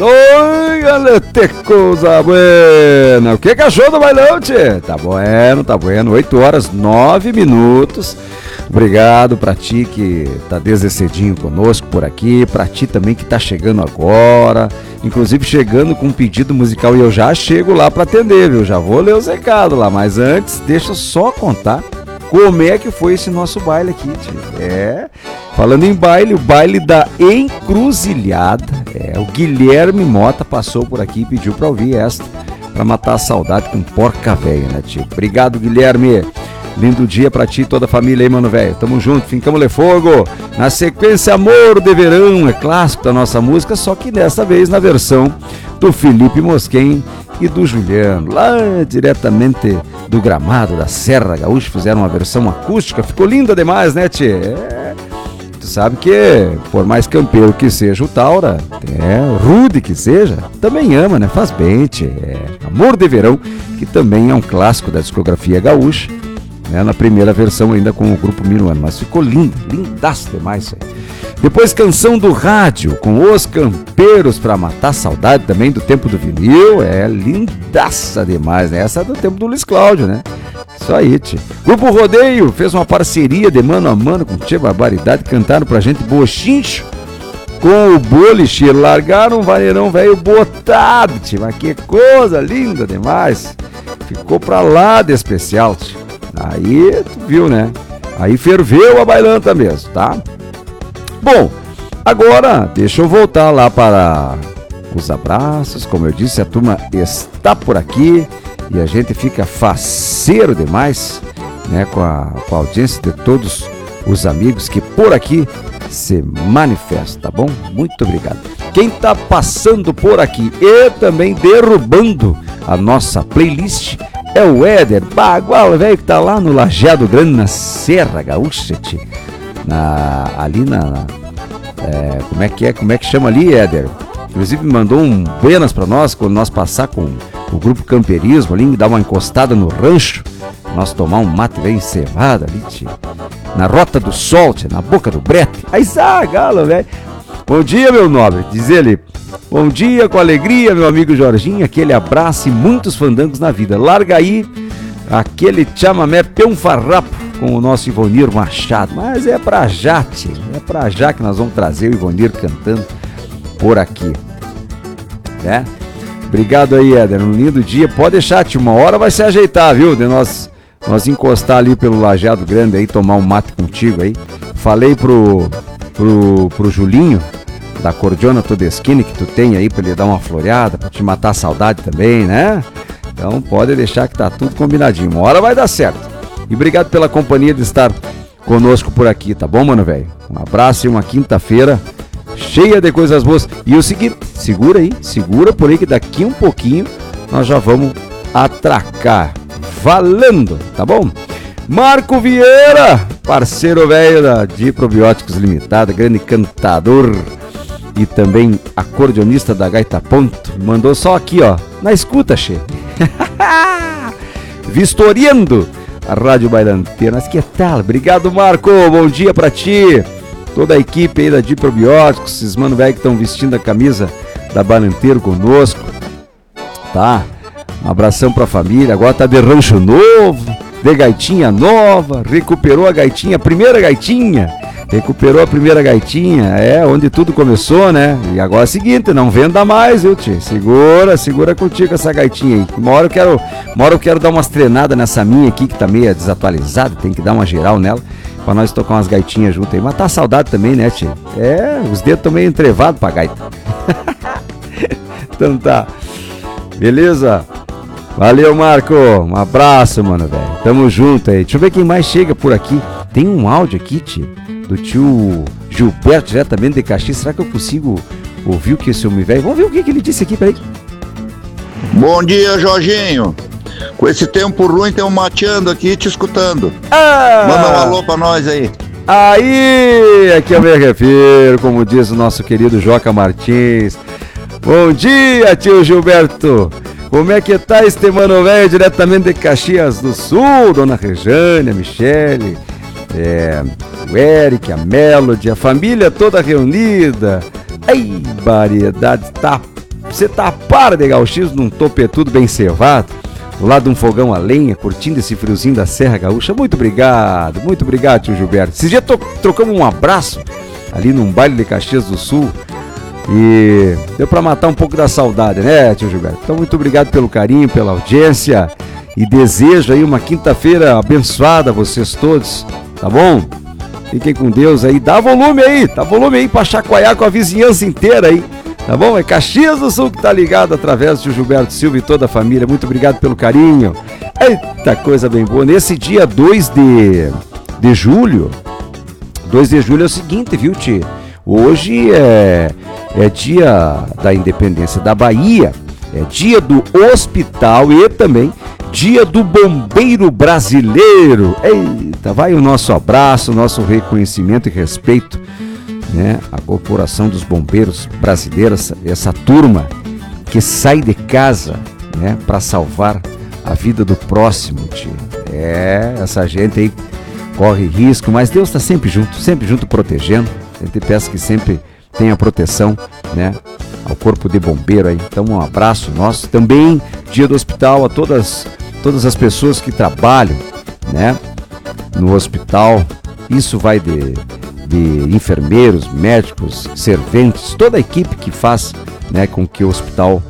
Oi, que coisa buena. O que achou do bailão, tchê? Tá bueno. 8 horas, 9 minutos. Obrigado pra ti que tá desde cedinho conosco por aqui, pra ti também que tá chegando agora, inclusive chegando com um pedido musical, e eu já chego lá pra atender, viu? Já vou ler os recados lá, mas antes deixa eu só contar como é que foi esse nosso baile aqui, tio. Falando em baile, o baile da Encruzilhada, o Guilherme Mota passou por aqui e pediu pra ouvir esta, pra matar a saudade com porca velha, né, tio? Obrigado, Guilherme. Lindo dia pra ti e toda a família aí, mano, velho. Tamo junto, fincamos-lhe fogo. Na sequência, Amor de Verão, é clássico da nossa música, só que dessa vez na versão do Felipe Mosquen e do Juliano, lá diretamente do Gramado, da Serra Gaúcha, fizeram uma versão acústica, ficou linda demais, né, tchê? Tu sabe que, por mais campeiro que seja o Taura, rude que seja, também ama, né? Faz bem, tchê. Amor de Verão, que também é um clássico da discografia gaúcha, na primeira versão ainda com o grupo Minuano, mas ficou lindo, lindaço demais. Depois Canção do Rádio, com Os Campeiros pra matar a saudade também do tempo do vinil, lindaça demais, né? Essa é do tempo do Luiz Cláudio, né? Isso aí, tchê. Grupo Rodeio fez uma parceria de mano a mano com Tchê Barbaridade, cantaram pra gente Bochincho com o Boliche, largaram um vaneirão velho botado, tchê, mas que coisa linda demais. Ficou pra lá de especial, tchê. Aí, tu viu, né? Aí ferveu a bailanta mesmo, tá? Bom, agora deixa eu voltar lá para os abraços. Como eu disse, a turma está por aqui e a gente fica faceiro demais, né? Com a audiência de todos os amigos que por aqui se manifestam, tá bom? Muito obrigado. Quem tá passando por aqui e também derrubando a nossa playlist é o Éder, bagual, velho, que tá lá no Lajeado Grande, na Serra Gaúcha, como é que chama ali, Éder? Inclusive mandou um buenas pra nós, quando nós passar com o grupo Camperismo ali, dar uma encostada no rancho, nós tomar um mate bem cevado ali, tio, na Rota do Sol, tio, na boca do brete. Aí, galo, velho. Bom dia, meu nobre, diz ele. Bom dia, com alegria, meu amigo Jorginho, aquele abraço e muitos fandangos na vida. Larga aí aquele chamamé peão farrapo com o nosso Ivonir Machado, mas é pra já, tio, é pra já que nós vamos trazer o Ivonir cantando por aqui, né? Obrigado aí, Éder, um lindo dia, pode deixar, tio, uma hora vai se ajeitar, viu, de nós encostar ali pelo Lajeado Grande aí, tomar um mate contigo aí. Falei pro Julinho, da Cordiona Todeschini, que tu tem aí, pra ele dar uma floreada, pra te matar a saudade também, né? Então pode deixar que tá tudo combinadinho, uma hora vai dar certo. E obrigado pela companhia de estar conosco por aqui, tá bom, mano, velho? Um abraço e uma quinta-feira cheia de coisas boas. E o seguinte, segura por aí que daqui um pouquinho nós já vamos atracar, valendo, tá bom? Marco Vieira, parceiro velho de Probióticos Limitada, grande cantador e também acordeonista da Gaita Ponto, mandou só aqui, ó, na escuta, che. Vistoriando a Rádio Bailanteira. Mas que tal? Obrigado, Marco, bom dia pra ti, toda a equipe aí da de Probióticos, esses mano velho que estão vestindo a camisa da Bailanteira conosco, tá? Um abração pra família, agora tá de rancho novo, de gaitinha nova, recuperou a gaitinha, recuperou a primeira gaitinha, onde tudo começou, né? E agora é o seguinte, não venda mais, viu, tio? Segura contigo essa gaitinha aí. Uma hora eu quero dar umas treinadas nessa minha aqui, que tá meio desatualizada, tem que dar uma geral nela, pra nós tocar umas gaitinhas junto aí. Matar a saudade também, né, tio? Os dedos estão meio entrevados pra gaita. Então tá. Beleza? Valeu, Marco. Um abraço, mano, velho. Tamo junto aí. Deixa eu ver quem mais chega por aqui. Tem um áudio aqui, tio, do tio Gilberto, diretamente de Caxias. Será que eu consigo ouvir o que esse homem velho? Vamos ver o que ele disse aqui, peraí. Bom dia, Jorginho. Com esse tempo ruim, estamos mateando aqui te escutando. Manda um alô pra nós aí. Aí, aqui eu me refiro, como diz o nosso querido Joca Martins. Bom dia, tio Gilberto. Como é que tá este mano velho diretamente de Caxias do Sul? Dona Rejane, a Michele, o Eric, a Melody, a família toda reunida. Ai, variedade, tá você tapar de gauchismo num topetudo bem cevado, lá de um fogão a lenha, curtindo esse friozinho da Serra Gaúcha. Muito obrigado, tio Gilberto. Esse dia trocamos um abraço ali num baile de Caxias do Sul e deu pra matar um pouco da saudade, né, tio Gilberto? Então, muito obrigado pelo carinho, pela audiência e desejo aí uma quinta-feira abençoada a vocês todos, tá bom? Fiquem com Deus aí, dá volume aí pra chacoalhar com a vizinhança inteira aí. Tá bom? É Caxias do Sul que tá ligado através do Gilberto Silva e toda a família. Muito obrigado pelo carinho. Eita, coisa bem boa. Nesse dia 2 de julho, 2 de julho é o seguinte, viu, tchê? Hoje é dia da independência da Bahia, é dia do hospital e também dia do bombeiro brasileiro. Eita, vai o nosso abraço, o nosso reconhecimento e respeito, né? A Corporação dos Bombeiros Brasileiros, essa turma que sai de casa, né, para salvar a vida do próximo, tio. Essa gente aí corre risco, mas Deus está sempre junto protegendo. A gente peça que sempre tenha proteção, né, ao corpo de bombeiro aí. Então, um abraço nosso. Também dia do hospital a todas as pessoas que trabalham, né, no hospital. Isso vai de enfermeiros, médicos, serventes, toda a equipe que faz, né, com que o hospital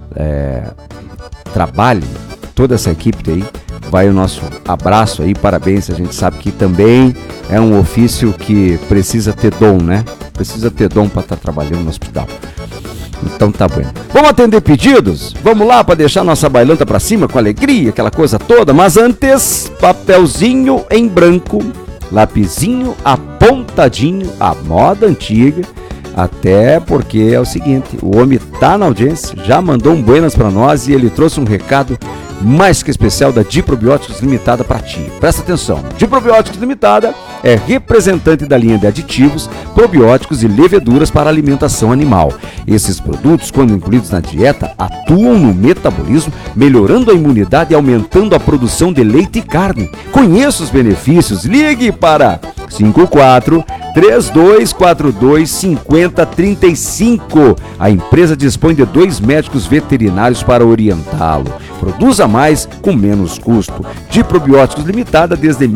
trabalhe, toda essa equipe aí, vai o nosso abraço aí, parabéns. A gente sabe que também é um ofício que precisa ter dom, né? Precisa ter dom para estar trabalhando no hospital. Então tá bom. Vamos atender pedidos? Vamos lá para deixar nossa bailanta para cima com alegria, aquela coisa toda, mas antes, papelzinho em branco, lapisinho apontadinho, a moda antiga, até porque é o seguinte, o homem tá na audiência, já mandou um buenas para nós e ele trouxe um recado mais que especial da Diprobióticos Limitada para ti. Presta atenção, Diprobióticos Limitada é representante da linha de aditivos, probióticos e leveduras para alimentação animal. Esses produtos, quando incluídos na dieta, atuam no metabolismo, melhorando a imunidade e aumentando a produção de leite e carne. Conheça os benefícios, ligue para 54-3242-5035. A empresa dispõe de 2 médicos veterinários para orientá-lo. Produza mais com menos custo. Diprobióticos Limitada desde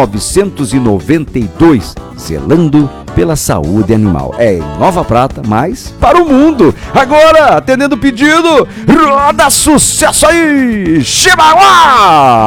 1992, zelando pela saúde animal. É em Nova Prata, mas para o mundo. Agora, atendendo o pedido, roda sucesso aí! Chihuahua!